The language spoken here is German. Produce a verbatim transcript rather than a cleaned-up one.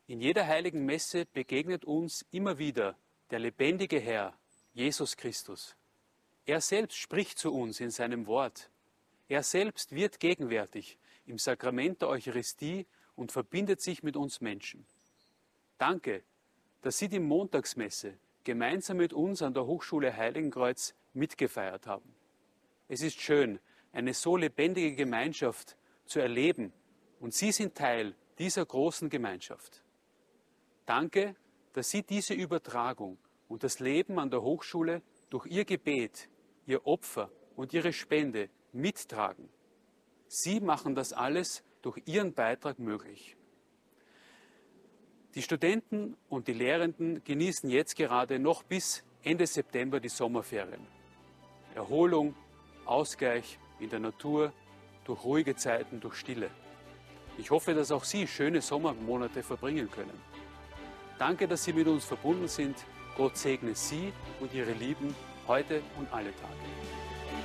In jeder heiligen Messe begegnet uns immer wieder der lebendige Herr, Jesus Christus. Er selbst spricht zu uns in seinem Wort. Er selbst wird gegenwärtig im Sakrament der Eucharistie und verbindet sich mit uns Menschen. Danke, dass Sie die Montagsmesse gemeinsam mit uns an der Hochschule Heiligenkreuz mitgefeiert haben. Es ist schön, eine so lebendige Gemeinschaft zu erleben und Sie sind Teil dieser großen Gemeinschaft. Danke, dass Sie diese Übertragung und das Leben an der Hochschule durch Ihr Gebet, Ihr Opfer und Ihre Spende mittragen. Sie machen das alles durch Ihren Beitrag möglich. Die Studenten und die Lehrenden genießen jetzt gerade noch bis Ende September die Sommerferien. Erholung, Ausgleich in der Natur, durch ruhige Zeiten, durch Stille. Ich hoffe, dass auch Sie schöne Sommermonate verbringen können. Danke, dass Sie mit uns verbunden sind. Gott segne Sie und Ihre Lieben heute und alle Tage.